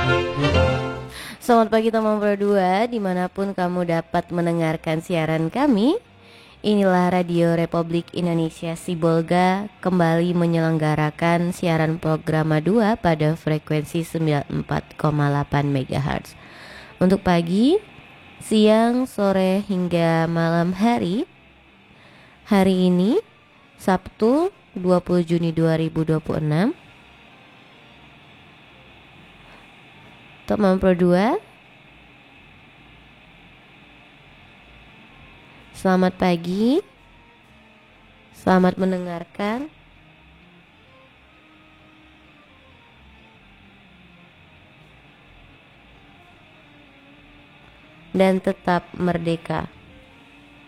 Selamat pagi teman berdua, dimanapun kamu dapat mendengarkan siaran kami. Inilah Radio Republik Indonesia Sibolga kembali menyelenggarakan siaran program 2 pada frekuensi 94,8 MHz. Untuk pagi, siang, sore hingga malam hari. Hari ini Sabtu 20 Juni 2026. Teman berdua, selamat pagi, selamat mendengarkan. Dan tetap merdeka.